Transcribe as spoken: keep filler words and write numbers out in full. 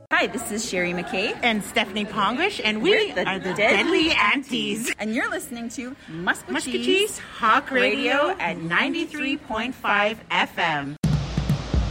Hi, this is Sherry McKay. And Stephanie Pongrish, and we We're the are the Deadly Deadly Aunties. And you're listening to Muscatine Muscatine Hawk Radio at ninety-three point five F M.